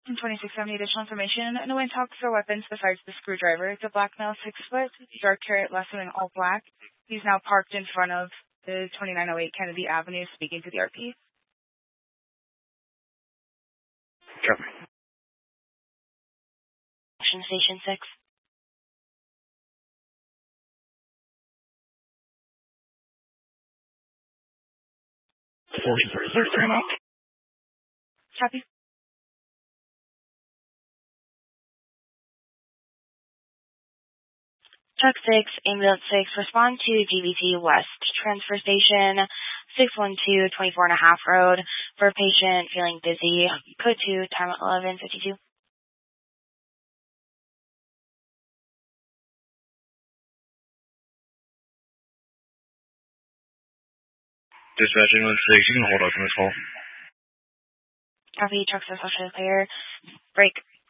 In 2670, additional information. No one talks for weapons besides the screwdriver. It's a black male, 6 foot, dark hair, lasso in all black. He's now parked in front of the 2908 Kennedy Avenue, speaking to the RP. Copy. Action Station 6. Copy. Truck 6, Ambulance 6, respond to GBT West Transfer Station, 612-24.5 Road, for a patient feeling dizzy. Code 2, time 11:52. Dispatch Ambulance 6, you can hold up on this call. Copy, truck 6 officially clear. Break.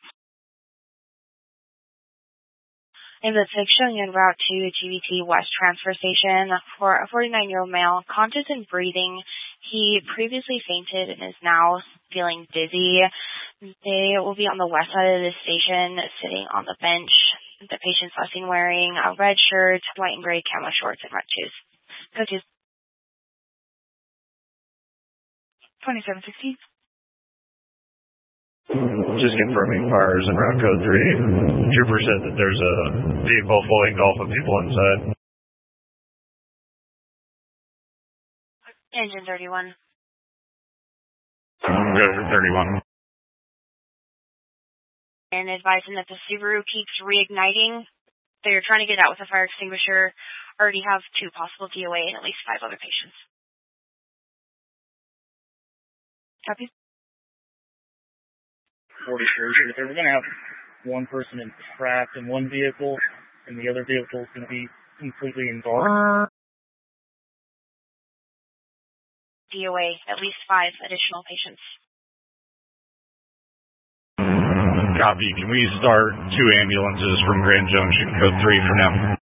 Ambulance 6 showing en route to GBT West Transfer Station for a 49-year-old male, conscious and breathing. He previously fainted and is now feeling dizzy. They will be on the west side of the station, sitting on the bench. The patient's last seen wearing a red shirt, white and gray camo shorts, and red shoes. Code 2. 2760. Just confirming fires in route code 3. Trooper said that there's a vehicle full engulf of people inside. Engine 31. Go to 31. And advising that the Subaru keeps reigniting. They're trying to get out with a fire extinguisher. Already have 2 possible DOA and at least 5 other patients. Copy. 40 sure. We're going to have one person trapped in one vehicle, and the other vehicle is going to be completely involved. DOA, at least 5 additional patients. Copy. Can we start 2 ambulances from Grand Junction, code 3 for now?